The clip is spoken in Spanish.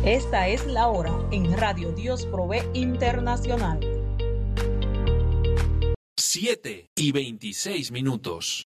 Esta es la hora en Radio Dios Provee Internacional. 7:26.